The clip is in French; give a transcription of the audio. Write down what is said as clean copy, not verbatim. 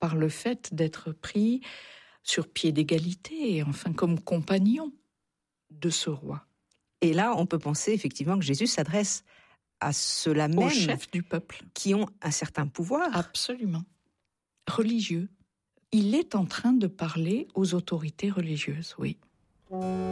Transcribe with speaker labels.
Speaker 1: par le fait d'être pris sur pied d'égalité, enfin comme compagnon de ce roi.
Speaker 2: Et là, on peut penser effectivement que Jésus s'adresse à ceux-là même
Speaker 1: Aux chefs du peuple.
Speaker 2: Qui ont un certain pouvoir.
Speaker 1: Absolument. Religieux. Il est en train de parler aux autorités religieuses, oui.